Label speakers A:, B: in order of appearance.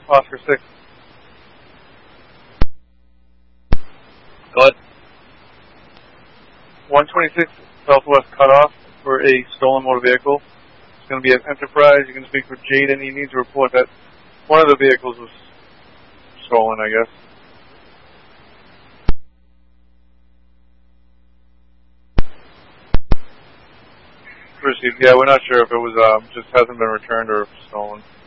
A: Oscar 6.
B: Go ahead.
A: 126 Southwest cutoff for a stolen motor vehicle. It's going to be an Enterprise. You can speak with Jaden. He needs to report that one of the vehicles was stolen, I guess. Received. Yeah, we're not sure if it was just hasn't been returned or stolen.